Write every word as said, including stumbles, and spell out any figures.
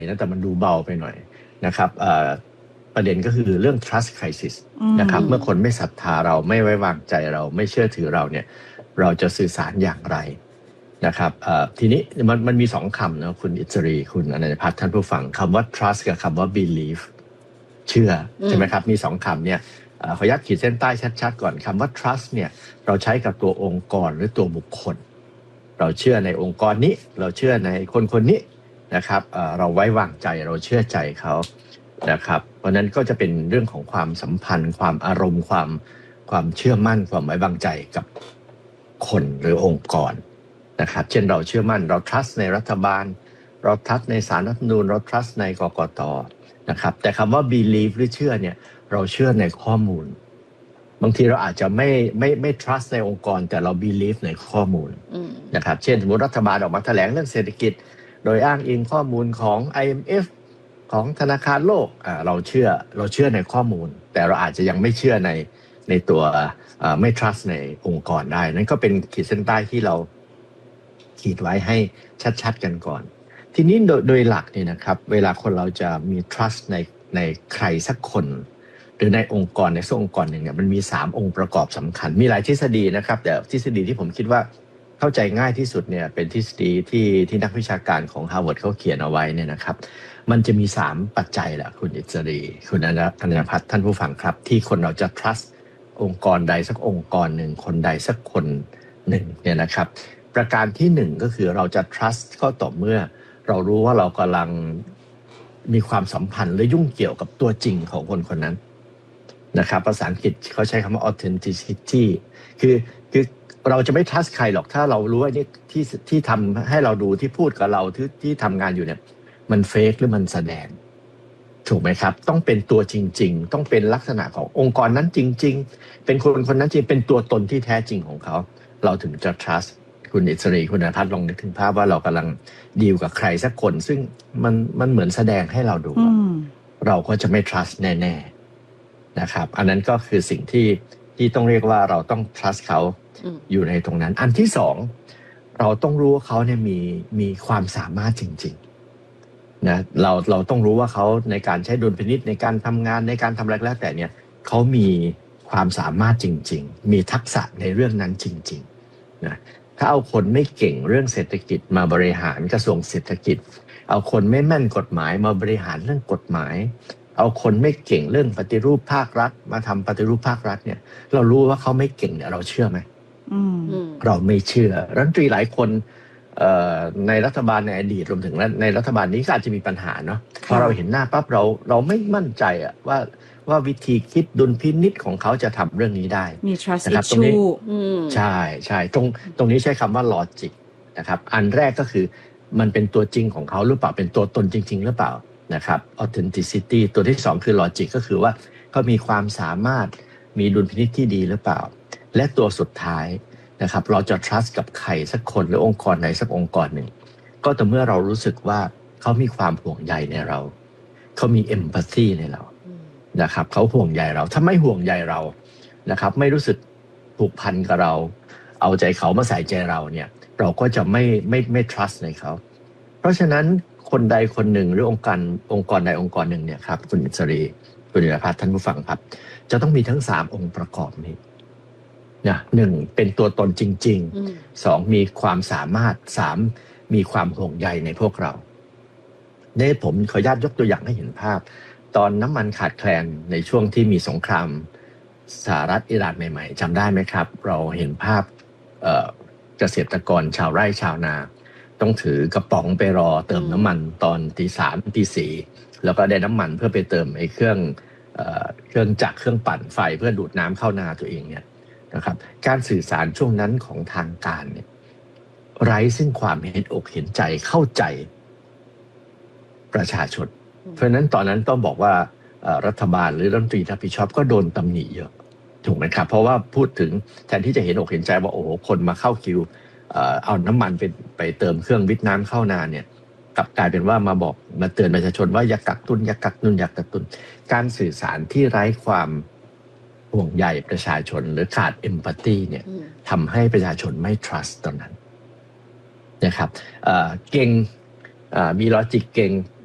นะแต่มันดูเบาไปหน่อยนะครับประเด็นก็คือเรื่อง trust crisis นะครับเมื่อคนไม่ศรัทธาเราไม่ไว้วางใจเราไม่เชื่อถือเราเนี่ยเราจะสื่อสารอย่างไรนะครับทีนี้มันมันมีสองคำนะคุณอิสรีคุณอนันตพัฒน์ท่านผู้ฟังคำว่า trust กับคำว่า belief เชื่อใช่ไหมครับมีสองคำเนี่ยขออนุญาตขีดเส้นใต้ชัดๆก่อนคำว่า trust เนี่ยเราใช้กับตัวองค์กรหรือตัวบุคคลเราเชื่อในองค์กรนี้เราเชื่อในคนคนนี้นะครับเราไว้วางใจเราเชื่อใจเขานะครับเพราะนั้นก็จะเป็นเรื่องของความสัมพันธ์ความอารมณ์ความความเชื่อมั่นความไว้วางใจกับคนหรือองค์กรนะครับเช่นเราเชื่อมั่นเรา trust ในรัฐบาลเรา trust ในศาลรัฐธรรมนูญเรา trust ในกกต.นะครับแต่คำว่า believe หรือเชื่อเนี่ยเราเชื่อในข้อมูลบางทีเราอาจจะไม่ไม่ไม่ trust ในองค์กรแต่เรา believe ในข้อมูลนะครับเช่นสมมติรัฐบาลออกมาแถลงเรื่องเศรษฐกิจโดยอ้างอิงข้อมูลของ ไอ เอ็ม เอฟ ของธนาคารโลกอ่าเราเชื่อเราเชื่อในข้อมูลแต่เราอาจจะยังไม่เชื่อในในตัวไม่ trust ในองค์กรได้นั่นก็เป็นขีดเส้นใต้ที่เราขีดไว้ให้ชัดๆกันก่อนทีนี้โดยโดยหลักเนี่ยนะครับเวลาคนเราจะมี trust ในในใครสักคนหรือในองค์กรในสักองค์กรหนึ่งเนี่ยมันมีสามองค์ประกอบสำคัญมีหลายทฤษฎีนะครับแต่ทฤษฎีที่ผมคิดว่าเข้าใจง่ายที่สุดเนี่ยเป็นทฤษฎีที่ที่นักวิชาการของ Harvard เขาเขียนเอาไว้เนี่ยนะครับมันจะมีสามปัจจัยแหละคุณอิสรีคุณอนันตพัฒน์ท่านผู้ฟังครับที่คนเราจะ trust องค์กรใดสักองค์กรหนึ่งคนใดสักคนหนึ่งเนี่ยนะครับประการที่หนึ่งก็คือเราจะ trust ก็ต่อเมื่อเรารู้ว่าเรากำลังมีความสัมพันธ์หรือยุ่งเกี่ยวกับตัวจริงของคนคนนั้นนะครับภาษาอังกฤษเขาใช้คำว่า authenticity คือคือเราจะไม่ trust ใครหรอกถ้าเรารู้ว่านี่ที่ที่ทำให้เราดูที่พูดกับเราที่ที่ทำงานอยู่เนี่ยมันเฟกหรือมันแสดงถูกไหมครับต้องเป็นตัวจริงๆต้องเป็นลักษณะขององค์กรนั้นจริงๆเป็นคนคนนั้นจริงเป็นตัวตนที่แท้จริงของเขาเราถึงจะ trust คุณอิสรีคุณอนันตพัฒน์ลองนึกถึงภาพว่าเรากำลังดีลกับใครสักคนซึ่งมันมันเหมือนแสดงให้เราดูเราก็จะไม่ trust แน่ๆนะครับอันนั้นก็คือสิ่งที่ที่ต้องเรียกว่าเราต้อง trust เขาอยู่ในตรงนั้นอันที่สองเราต้องรู้ว่าเขาเนี่ยมีมีความสามารถจริงๆนะเราเราต้องรู้ว่าเขาในการใช้ดุลพินิจในการทำงานในการทำอะไรแล้วแต่เนี่ยเขามีความสามารถจริงๆมีทักษะในเรื่องนั้นจริงๆนะถ้าเอาคนไม่เก่งเรื่องเศรษฐกิจมาบริหารกระทรวงเศรษฐกิจเอาคนไม่แม่นกฎหมายมาบริหารเรื่องกฎหมายเอาคนไม่เก่งเรื่องปฏิรูปภาครัฐมาทำปฏิรูปภาครัฐเนี่ยเรารู้ว่าเขาไม่เก่งเนี่ยเราเชื่อไหมเราไม่เชื่อรัฐมนตรีหลายคนในรัฐบาลในอดีตรวมถึงในรัฐบาลนี้ก็อาจจะมีปัญหาเนาะพอเราเห็นหน้าปั๊บเราเราไม่มั่นใจอะว่าว่าวิธีคิดดุลพินิจของเขาจะทำเรื่องนี้ได้มี trust นะครับตรงนี้ issue ใช่ใช่ตรงตรงนี้ใช้คำว่า logic นะครับอันแรกก็คือมันเป็นตัวจริงของเขาหรือเปล่าเป็นตัวตนจริงๆหรือเปล่านะครับ authenticity ตัวที่สองคือ logic ก็คือว่าเขามีความสามารถมีดุลพินิจที่ดีหรือเปล่าและตัวสุดท้ายนะครับเราจะ trust กับใครสักคนหรือองค์กรไหนสักองค์กรหนึ่งก็ต่อเมื่อเรารู้สึกว่าเขามีความห่วงใยในเราเขามี empathy ในเรานะครับเขาห่วงใยเราถ้าไม่ห่วงใยเรานะครับไม่รู้สึกผูกพันกับเราเอาใจเขามาใส่ใจเราเนี่ยเราก็จะไม่ไม่ไม่ trust ในเขาเพราะฉะนั้นคนใดคนหนึ่งหรือองค์การองค์กรใดองค์กรหนึ่งเนี่ยครับคุณอิสรีคุณอนันตพัฒน์ท่านผู้ฟังครับจะต้องมีทั้งสามองค์ประกอบนี้นะหนึ่งเป็นตัวตนจริงๆสองมีความสามารถสามมีความห่วงใยในพวกเราเนี่ยผมขออนุญาตยกตัวอย่างให้เห็นภาพตอนน้ำมันขาดแคลนในช่วงที่มีสงครามสหรัฐอิหร่านใหม่ๆจำได้ไหมครับเราเห็นภาพเอ่อเกษตรกรชาวไร่ชาวนาต้องถือกระป๋องไปรอเติมน้ำมันตอนตีสามตีสี่แล้วก็ได้น้ำมันเพื่อไปเติมไอ้เครื่องเอ่อเครื่องจักรเครื่องปั่นไฟเพื่อดูดน้ำเข้านาตัวเองเนี่ยนะครับการสื่อสารช่วงนั้นของทางการเนี่ยไร้ซึ่งความเห็นอกเห็นใจเข้าใจประชาชนเพราะฉะนั้นตอนนั้นต้องบอกว่ารัฐบาลหรือรัฐมนตรีรับผิดชอบก็โดนตำหนิเยอะถูกไหมครับเพราะว่าพูดถึงแทนที่จะเห็นอกเห็นใจว่าโอ้โหคนมาเข้าคิวเอาน้ำมันไปไปเติมเครื่องวิทน้ำเข้านาเนี่ยกลับกลายเป็นว่ามาบอกมาเตือนประชาชนว่าอย่ากักตุนอย่ากักตุนอย่ากักตุนการสื่อสารที่ไร้ความห่วงใยประชาชนหรือขาดเอมพัตตีเนี่ยทำให้ประชาชนไม่ trust ตอนนั้นนะครับเก่งมีลอจิกเก่ง